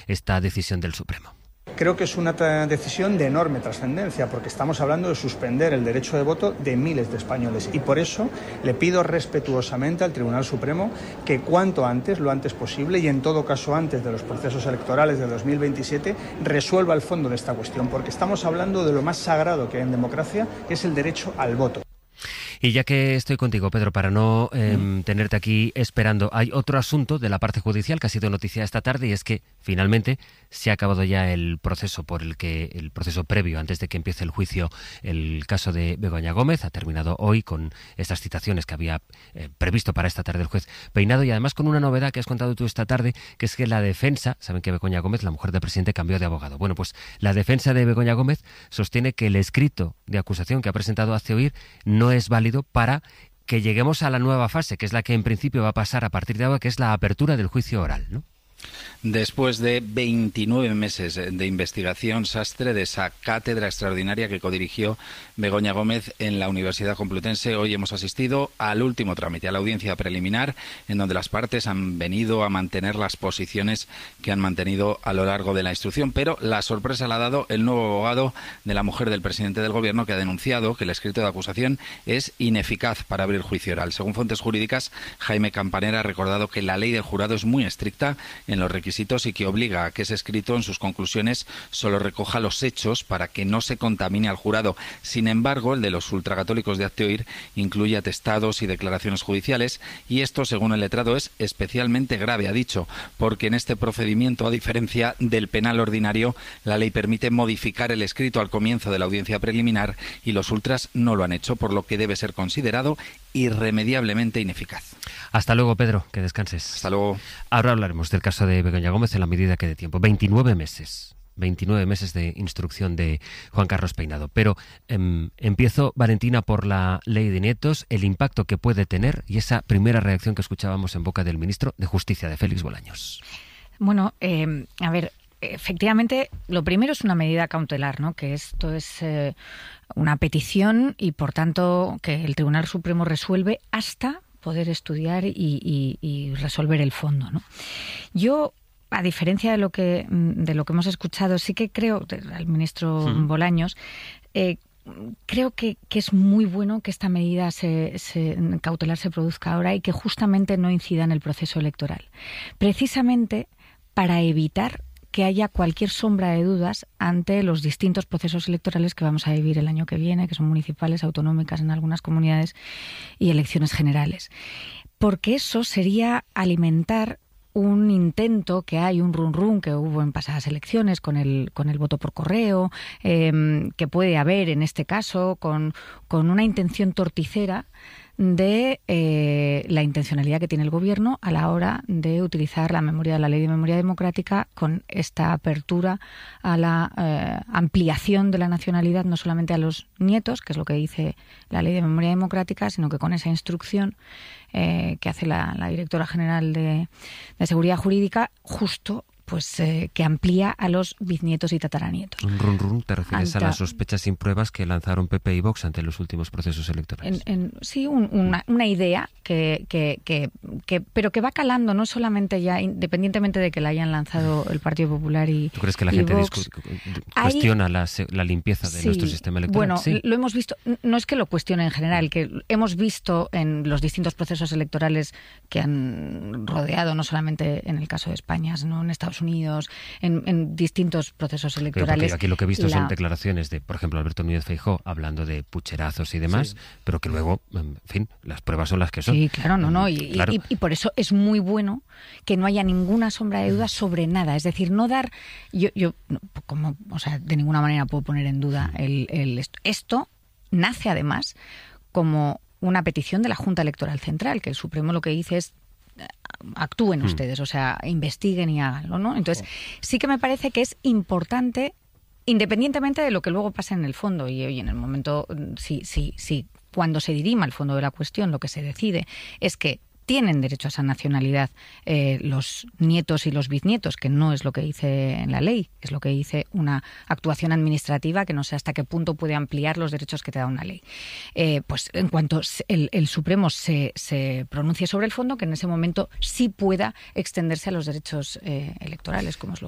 esta decisión del Supremo. Creo que es una decisión de enorme trascendencia, porque estamos hablando de suspender el derecho de voto de miles de españoles, y por eso le pido respetuosamente al Tribunal Supremo que cuanto antes, lo antes posible, y en todo caso antes de los procesos electorales de 2027, resuelva el fondo de esta cuestión, porque estamos hablando de lo más sagrado que hay en democracia, que es el derecho al voto. Y ya que estoy contigo, Pedro, para no tenerte aquí esperando, hay otro asunto de la parte judicial que ha sido noticia esta tarde, y es que finalmente se ha acabado ya el proceso previo, antes de que empiece el juicio, el caso de Begoña Gómez. Ha terminado hoy con estas citaciones que había previsto para esta tarde el juez Peinado, y además con una novedad que has contado tú esta tarde, que es que la defensa, saben que Begoña Gómez, la mujer del presidente, cambió de abogado. Bueno, pues la defensa de Begoña Gómez sostiene que el escrito de acusación que ha presentado Hazte Oír no es válido para que lleguemos a la nueva fase, que es la que en principio va a pasar a partir de ahora, que es la apertura del juicio oral, ¿no? Después de 29 meses de investigación, Sastre, de esa cátedra extraordinaria que codirigió Begoña Gómez en la Universidad Complutense, hoy hemos asistido al último trámite, a la audiencia preliminar, en donde las partes han venido a mantener las posiciones que han mantenido a lo largo de la instrucción. Pero la sorpresa la ha dado el nuevo abogado de la mujer del presidente del Gobierno, que ha denunciado que el escrito de acusación es ineficaz para abrir juicio oral. Según fuentes jurídicas, Jaime Campanera ha recordado que la ley del jurado es muy estricta en los requisitos y que obliga a que ese escrito en sus conclusiones solo recoja los hechos para que no se contamine al jurado. Sin embargo, el de los ultracatólicos de Hazte Oír incluye atestados y declaraciones judiciales, y esto, según el letrado, es especialmente grave, ha dicho, porque en este procedimiento, a diferencia del penal ordinario, la ley permite modificar el escrito al comienzo de la audiencia preliminar y los ultras no lo han hecho, por lo que debe ser considerado irremediablemente ineficaz. Hasta luego, Pedro, que descanses. Hasta luego. Ahora hablaremos del caso de Begoña Gómez en la medida que dé tiempo. 29 meses de instrucción de Juan Carlos Peinado. Pero empiezo, Valentina, por la ley de nietos, el impacto que puede tener y esa primera reacción que escuchábamos en boca del ministro de Justicia, de Félix Bolaños. Bueno, a ver, efectivamente, lo primero es una medida cautelar, ¿no? Que esto es una petición y, por tanto, que el Tribunal Supremo resuelve hasta poder estudiar y resolver el fondo, ¿no? Yo, a diferencia de lo que hemos escuchado, sí que creo, al ministro Bolaños, creo que es muy bueno que esta medida cautelar se produzca ahora y que justamente no incida en el proceso electoral. Precisamente para evitar que haya cualquier sombra de dudas ante los distintos procesos electorales que vamos a vivir el año que viene, que son municipales, autonómicas en algunas comunidades y elecciones generales. Porque eso sería alimentar un intento que hay, un run que hubo en pasadas elecciones con el voto por correo, que puede haber en este caso con una intención torticera de la intencionalidad que tiene el Gobierno a la hora de utilizar la ley de memoria democrática con esta apertura a la ampliación de la nacionalidad, no solamente a los nietos, que es lo que dice la ley de memoria democrática, sino que con esa instrucción que hace la directora general de Seguridad Jurídica, justo pues que amplía a los bisnietos y tataranietos. Un run, ¿te refieres a las sospechas sin pruebas que lanzaron PP y Vox ante los últimos procesos electorales? Sí, una idea pero que va calando, no solamente ya, independientemente de que la hayan lanzado el Partido Popular y ¿tú crees que la gente cuestiona la limpieza de nuestro sistema electoral? Bueno, ¿sí? Lo hemos visto, no es que lo cuestione en general, que hemos visto en los distintos procesos electorales que han rodeado, no solamente en el caso de España, sino en Estados Unidos, en distintos procesos electorales. Aquí lo que he visto son declaraciones de, por ejemplo, Alberto Núñez Feijóo hablando de pucherazos y demás, pero que luego, en fin, las pruebas son las que son. Sí, claro, y por eso es muy bueno que no haya ninguna sombra de duda sobre nada. Es decir, no dar... Yo de ninguna manera puedo poner en duda esto nace además como una petición de la Junta Electoral Central, que el Supremo lo que dice es actúen ustedes, o sea, investiguen y háganlo, ¿no? Entonces, sí que me parece que es importante, independientemente de lo que luego pase en el fondo, y hoy en el momento, sí, cuando se dirima el fondo de la cuestión, lo que se decide es que tienen derecho a esa nacionalidad los nietos y los bisnietos, que no es lo que dice en la ley, es lo que dice una actuación administrativa que no sé hasta qué punto puede ampliar los derechos que te da una ley. Pues en cuanto el Supremo se pronuncie sobre el fondo, que en ese momento sí pueda extenderse a los derechos electorales, como es lo